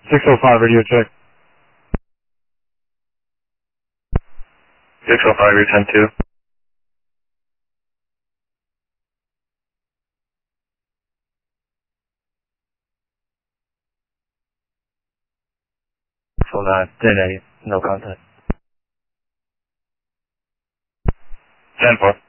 605 radio check. 605, you're 10-2. So 10-8, no contact. 10-4.